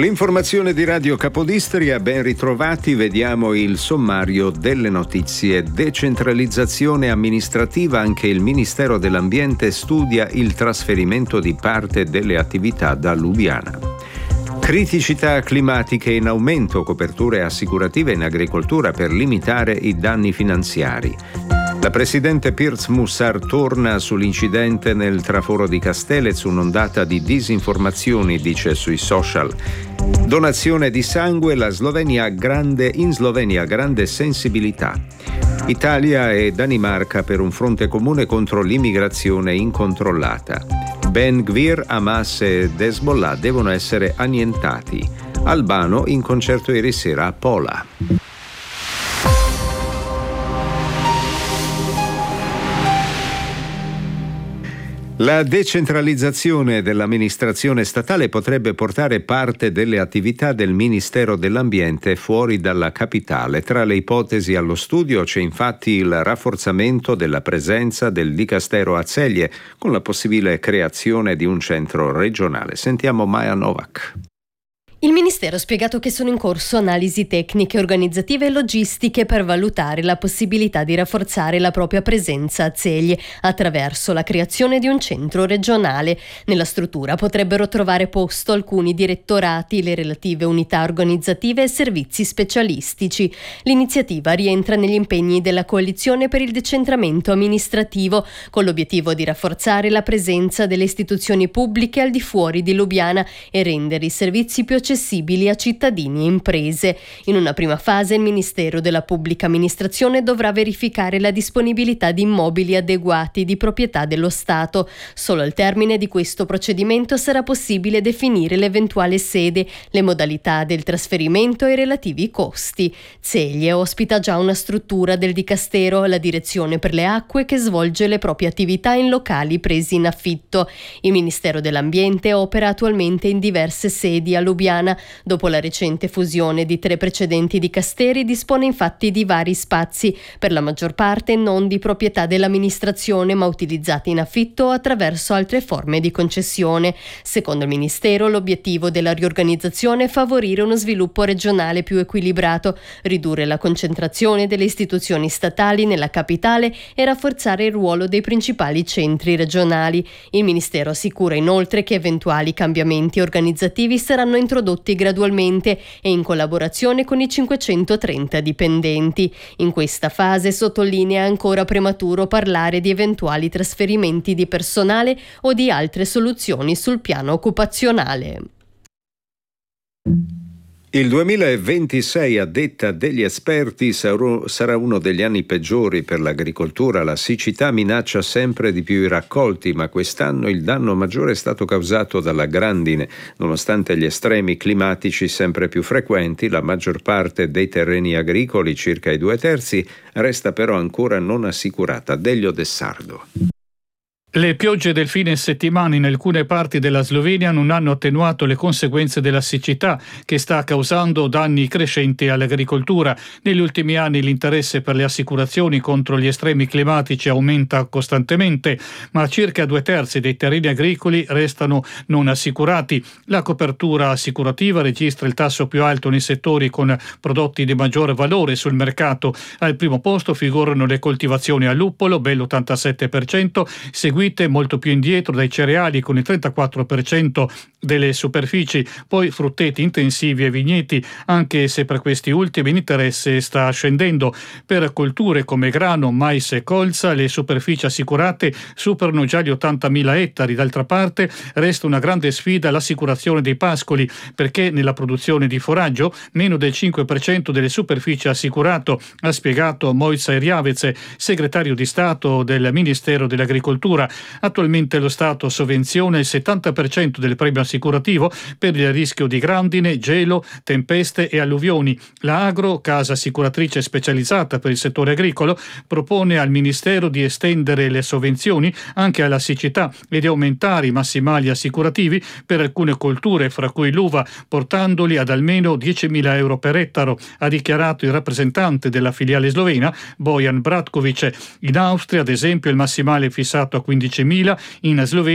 L'informazione di Radio Capodistria, ben ritrovati, vediamo il sommario delle notizie. Decentralizzazione amministrativa, anche il Ministero dell'Ambiente studia il trasferimento di parte delle attività da Lubiana. Criticità climatiche in aumento, coperture assicurative in agricoltura per limitare i danni finanziari. La presidente Pirz Mussar torna sull'incidente nel traforo di Castellez, un'ondata di disinformazioni, dice sui social. Donazione di sangue, in Slovenia grande sensibilità. Italia e Danimarca per un fronte comune contro l'immigrazione incontrollata. Ben Gvir, Hamas ed Hezbollah devono essere annientati. Albano in concerto ieri sera a Pola. La decentralizzazione dell'amministrazione statale potrebbe portare parte delle attività del Ministero dell'Ambiente fuori dalla capitale. Tra le ipotesi allo studio c'è infatti il rafforzamento della presenza del Dicastero a Celje, con la possibile creazione di un centro regionale. Sentiamo Maja Novak. Il Ministero ha spiegato che sono in corso analisi tecniche, organizzative e logistiche per valutare la possibilità di rafforzare la propria presenza a Celje attraverso la creazione di un centro regionale. Nella struttura potrebbero trovare posto alcuni direttorati, le relative unità organizzative e servizi specialistici. L'iniziativa rientra negli impegni della coalizione per il decentramento amministrativo, con l'obiettivo di rafforzare la presenza delle istituzioni pubbliche al di fuori di Lubiana e rendere i servizi più accessibili a cittadini e imprese. In una prima fase il Ministero della Pubblica Amministrazione dovrà verificare la disponibilità di immobili adeguati di proprietà dello Stato. Solo al termine di questo procedimento sarà possibile definire l'eventuale sede, le modalità del trasferimento e i relativi costi. Celje ospita già una struttura del Dicastero, la Direzione per le Acque, che svolge le proprie attività in locali presi in affitto. Il Ministero dell'Ambiente opera attualmente in diverse sedi a Lubiana. Dopo la recente fusione di 3 precedenti dicasteri, dispone infatti di vari spazi, per la maggior parte non di proprietà dell'amministrazione, ma utilizzati in affitto o attraverso altre forme di concessione. Secondo il Ministero, l'obiettivo della riorganizzazione è favorire uno sviluppo regionale più equilibrato, ridurre la concentrazione delle istituzioni statali nella capitale e rafforzare il ruolo dei principali centri regionali. Il Ministero assicura inoltre che eventuali cambiamenti organizzativi saranno introdotti gradualmente e in collaborazione con i 530 dipendenti. In questa fase sottolinea ancora prematuro parlare di eventuali trasferimenti di personale o di altre soluzioni sul piano occupazionale. Il 2026, a detta degli esperti, sarà uno degli anni peggiori per l'agricoltura. La siccità minaccia sempre di più i raccolti, ma quest'anno il danno maggiore è stato causato dalla grandine. Nonostante gli estremi climatici sempre più frequenti, la maggior parte dei terreni agricoli, circa i 2/3, resta però ancora non assicurata. Delio Dessardo. Le piogge del fine settimana in alcune parti della Slovenia non hanno attenuato le conseguenze della siccità, che sta causando danni crescenti all'agricoltura. Negli ultimi anni l'interesse per le assicurazioni contro gli estremi climatici aumenta costantemente, ma circa 2/3 dei terreni agricoli restano non assicurati. La copertura assicurativa registra il tasso più alto nei settori con prodotti di maggior valore sul mercato. Al primo posto figurano le coltivazioni a luppolo, b'87%, seguite molto più indietro dai cereali con il 34% delle superfici, poi frutteti intensivi e vigneti, anche se per questi ultimi l'interesse sta scendendo. Per colture come grano, mais e colza le superfici assicurate superano già gli 80.000 ettari. D'altra parte resta una grande sfida l'assicurazione dei pascoli, perché nella produzione di foraggio meno del 5% delle superfici assicurato, ha spiegato Mojca Erjavece, segretario di Stato del Ministero dell'Agricoltura. Attualmente lo Stato sovvenziona il 70% del premio assicurativo per il rischio di grandine, gelo, tempeste e alluvioni. La Agro, casa assicuratrice specializzata per il settore agricolo, propone al Ministero di estendere le sovvenzioni anche alla siccità e di aumentare i massimali assicurativi per alcune colture, fra cui l'uva, portandoli ad almeno 10.000 euro per ettaro, ha dichiarato il rappresentante della filiale slovena Bojan Bratković. In Austria, ad esempio, il massimale è fissato a 15.000, in Slovenia